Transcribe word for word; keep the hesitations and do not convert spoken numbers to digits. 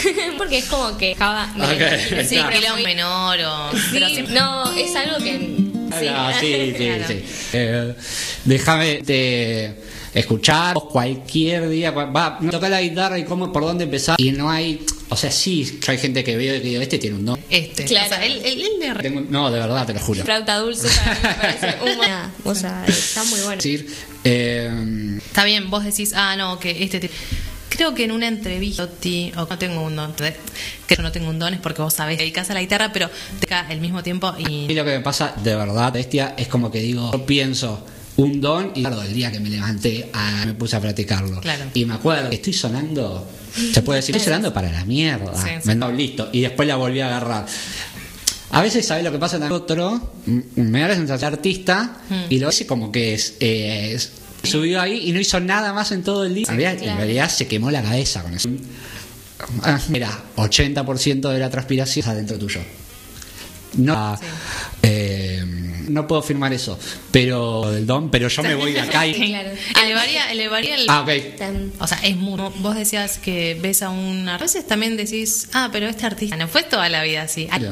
Porque es como que Java me Okay, Sí, claro. que era un menor o... Sí, pero siempre- no, es algo que sí, Ah, sí, sí, Claro. sí. Eh, déjame te escuchar cualquier día. Va, me toca la guitarra y cómo, por dónde empezar. Y no hay, o sea, sí, hay gente que veo y que digo, este tiene un don. Este. Claro. O sea, él, él, él le re- Tengo- no, de verdad, te lo juro. flauta dulce para mí me parece un buen- o sea, está muy bueno. Decir, eh, Está bien, vos decís, ah, no, que este tipo... Creo que en una entrevista, ti- o no tengo un don, ¿entendés? que yo no tengo un don es porque vos sabés, te dedicás a la guitarra, pero te ca al mismo tiempo y y... lo que me pasa, de verdad, bestia, es como que digo, yo pienso un don y claro, el día que me levanté, ah, me puse a practicarlo. Claro. Y me acuerdo que estoy sonando, se puede decir, estoy sonando para la mierda. Sí, sí. Me no, listo. Y después la volví a agarrar. A veces, ¿sabes lo que pasa? En otro, m- me da la sensación de artista Mm. y lo hace como que es, eh, es- subió ahí y no hizo nada más en todo el día. En realidad, claro. en realidad se quemó la cabeza con eso. Ah, mira, ochenta por ciento de la transpiración está dentro tuyo. No, Sí. eh, no puedo firmar eso, pero el don, pero yo me voy de acá y... Claro. Elevaría, elevaría el... Ah, ok. Tan- O sea, es muy... Vos decías que ves a una... A veces también decís, ah, pero este artista no fue toda la vida así.